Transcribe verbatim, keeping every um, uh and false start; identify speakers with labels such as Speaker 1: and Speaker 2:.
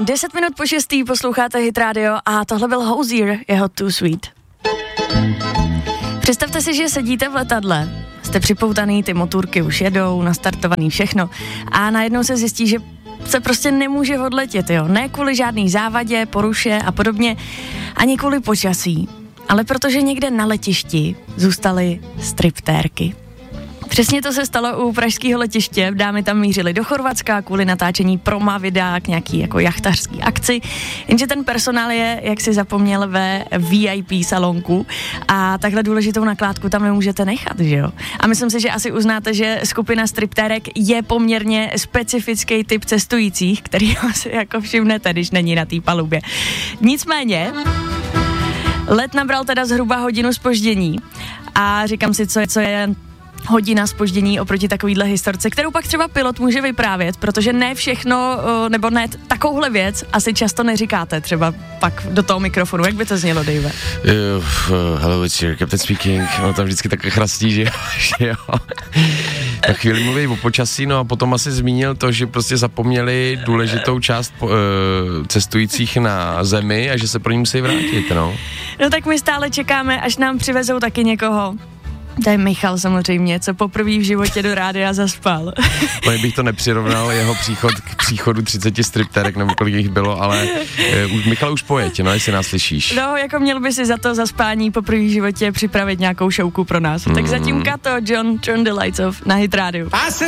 Speaker 1: Deset minut po šestý posloucháte Hit Radio a tohle byl Hozier, jeho Too Sweet. Představte si, že sedíte v letadle, jste připoutaný, ty motorky už jedou, nastartovaný všechno a najednou se zjistí, že se prostě nemůže odletět, jo. Ne kvůli žádný závadě, poruše a podobně, ani kvůli počasí, ale protože někde na letišti zůstaly striptérky. Přesně to se stalo u pražského letiště, dámy tam mířily do Chorvatska kvůli natáčení proma videa k nějaký jako jachtařský akci, jenže ten personál je, jak si zapomněl, ve V I P salonku a takhle důležitou nakládku tam nemůžete nechat, že jo? A myslím si, že asi uznáte, že skupina striptérek je poměrně specifický typ cestujících, který si jako všimnete, když není na té palubě. Nicméně, let nabral teda zhruba hodinu zpoždění a říkám si, co je, co je hodina zpoždění oproti takovýhle historce, kterou pak třeba pilot může vyprávět, protože ne všechno, nebo ne takovouhle věc asi často neříkáte třeba pak do toho mikrofonu. Jak by to znělo, Dave?
Speaker 2: Uh, hello, it's your captain speaking. No tam vždycky tak chrastí, že, že jo. Na chvíli mluví o počasí, no a potom asi zmínil to, že prostě zapomněli důležitou část uh, cestujících na zemi a že se pro ní musí vrátit, no.
Speaker 1: No tak my stále čekáme, až nám přivezou taky někoho. To je Michal samozřejmě, co poprvé v životě do rádia zaspal.
Speaker 2: No, bych to nepřirovnal jeho příchod k příchodu třiceti striptérek, nebo kolik jich bylo, ale uh, Michal už pojeď, no, jestli nás slyšíš.
Speaker 1: No, jako měl by si za to zaspání poprvé v životě připravit nějakou šouku pro nás. Mm. Tak zatím Kato, John, Turn the Lights Off na Hit Radio.